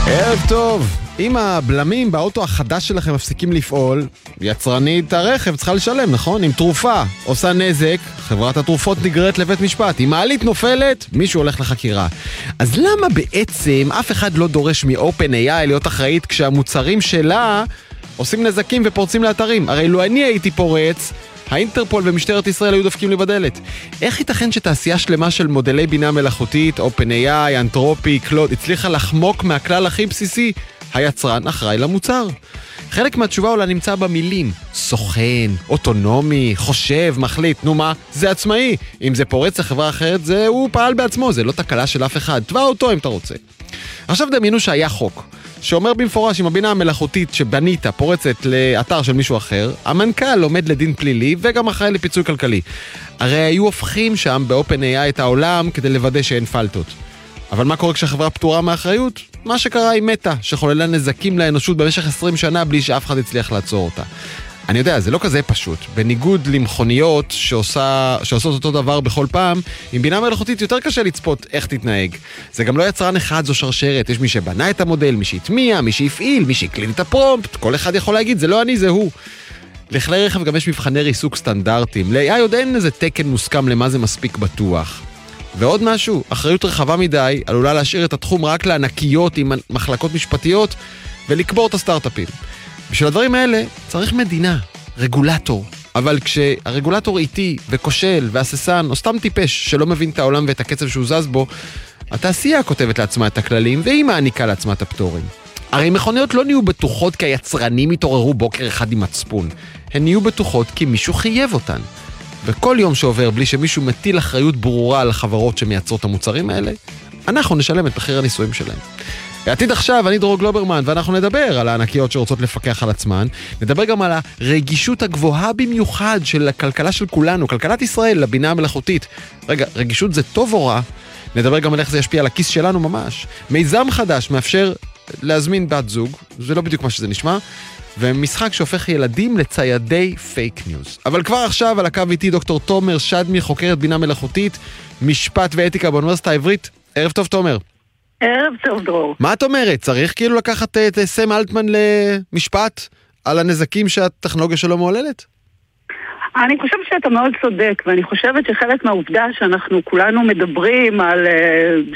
ערב טוב. אם הבלמים באוטו החדש שלכם מפסיקים לפעול, יצרנית הרכב צריכה לשלם, נכון? אם תרופה עושה נזק, חברת התרופות נגררת לבית משפט. אם מעלית נופלת, מישהו הולך לחקירה. אז למה בעצם אף אחד לא דורש מ-OpenAI להיות אחראית כשהמוצרים שלה עושים נזקים ופורצים לאתרים? הרי לו אני הייתי פורץ, האינטרפול ומשטרת ישראל היו דופקים לי בדלת. איך ייתכן שתעשייה שלמה של מודלי בינה מלאכותית, OpenAI, אנתרופי, קלוד, הצליחה לחמוק מהכלל הכי בסיסי? היצרן אחראי למוצר. חלק מהתשובה אולי נמצא במילים סוכן, אוטונומי, חושב, מחליט. נו מה? זה עצמאי. אם זה פורץ לחברה אחרת, הוא פעל בעצמו, זה לא תקלה של אף אחד. תבע אותו אם אתה רוצה. עכשיו דמיינו שהיה חוק שאומר במפורש, אם הבינה המלאכותית שבנית פורצת לאתר של מישהו אחר, המנכ"ל עומד לדין פלילי וגם אחראי לפיצוי כלכלי. הרי היו הופכים שם ב-OpenAI את העולם כדי לוודא שאין פלטות. אבל מה קורה כשהחברה פטורה מאחריות? מה שקרה היא מתה, שחוללה נזקים לאנושות במשך 20 שנה בלי שאף אחד הצליח לעצור אותה. אני יודע, זה לא כזה פשוט. בניגוד למכוניות שעושות אותו דבר בכל פעם, עם בינה מלאכותית יותר קשה לצפות איך תתנהג. זה גם לא יצרן אחד, זו שרשרת. יש מי שבנה את המודל, מי שהטמיע, מי שהפעיל, מי שהקליד את הפרומפט. כל אחד יכול להגיד, זה לא אני, זה הוא. לכלי רכב גם יש מבחני ריסוק סטנדרטיים. ל-AI עוד אין איזה תקן מוסכם למה זה מספיק בטוח. ועוד משהו, אחריות רחבה מדי עלולה להשאיר את התחום רק לענקיות עם מחלקות משפטיות ולקבור את הסטארט-אפים. בשביל הדברים האלה צריך מדינה, רגולטור. אבל כשהרגולטור איטי וכושל והססן או סתם טיפש שלא מבין את העולם ואת הקצב שהוא זז בו, התעשייה כותבת לעצמה את הכללים והיא מעניקה לעצמה את הפטורים. הרי מכוניות לא נהיו בטוחות כי היצרנים התעוררו בוקר אחד עם מצפון. הן נהיו בטוחות כי מישהו חייב אותן. וכל יום שעובר בלי שמישהו מטיל אחריות ברורה על החברות שמייצרות את המוצרים האלה, אנחנו נשלם את מחיר הניסויים שלהם. בעתיד עכשיו, אני דרור גלוברמן, ואנחנו נדבר על הענקיות שרוצות לפקח על עצמן, נדבר גם על הרגישות הגבוהה במיוחד של הכלכלה של כולנו, כלכלת ישראל, לבינה המלאכותית. רגע, רגישות זה טוב או רע? נדבר גם על איך זה ישפיע על הכיס שלנו ממש. מיזם חדש מאפשר להזמין בת זוג, זה לא בדיוק מה שזה נשמע, ומשחק שהופך ילדים לציידי פייק ניוז. אבל כבר עכשיו על הקו איתי דוקטור תומר שדמי, חוקרת בינה מלאכותית, משפט ואתיקה באוניברסיטה העברית. ערב טוב תומר. ערב טוב דרור. מה את אומרת? צריך כאילו לקחת את סם אלטמן למשפט על הנזקים שהטכנולוגיה שלו מעוללת? אני חושבת שאתה מאוד צודק, ואני חושבת שחלק מהעובדה שאנחנו כולנו מדברים על